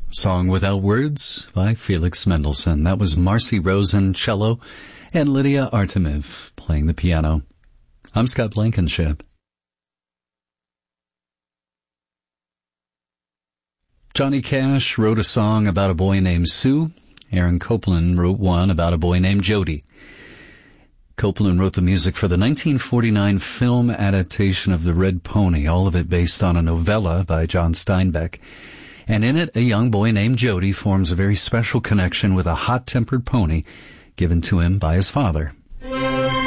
Song Without Words by Felix Mendelssohn. That was Marcy Rosen, cello, and Lydia Artemiv playing the piano. I'm Scott Blankenship. Johnny Cash wrote a song about a boy named Sue. Aaron Copland wrote one about a boy named Jody. Copland wrote the music for the 1949 film adaptation of The Red Pony, all of it based on a novella by John Steinbeck. And in it, a young boy named Jody forms a very special connection with a hot-tempered pony given to him by his father.